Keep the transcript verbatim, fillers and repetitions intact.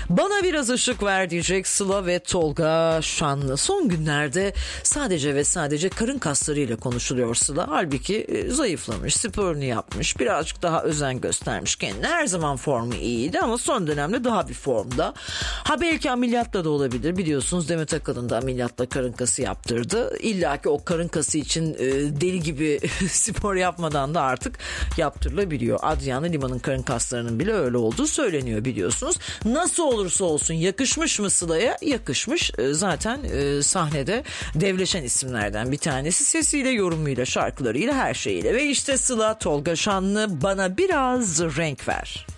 Bana biraz ışık ver diyecek Sıla ve Tolga Şanlı. Son günlerde sadece ve sadece karın kaslarıyla konuşuluyor Sıla. Halbuki zayıflamış, sporunu yapmış, birazcık daha özen göstermiş kendine. Her zaman formu iyiydi ama son dönemde daha bir formda. Ha belki ameliyatla da olabilir. Biliyorsunuz Demet Akalın da ameliyatla karın kası yaptırdı. İlla ki o karın kası için e, deli gibi spor yapmadan da artık yaptırılabiliyor. Adriana Lima'nın karın kaslarının bile öyle olduğu söyleniyor biliyorsunuz. Nasıl olursa olsun yakışmış mı Sıla'ya? Yakışmış. E, zaten e, sahnede devleşen isimlerden bir tanesi. Sesiyle, yorumuyla, şarkılarıyla, her şeyiyle. Ve işte Sıla, Tolga Şanlı, bana biraz renk ver.